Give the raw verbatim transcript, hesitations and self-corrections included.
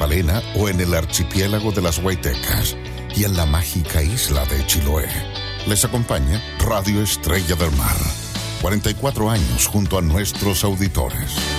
Magdalena o en el archipiélago de las Huaytecas y en la mágica isla de Chiloé. Les acompaña Radio Estrella del Mar. cuarenta y cuatro años junto a nuestros auditores.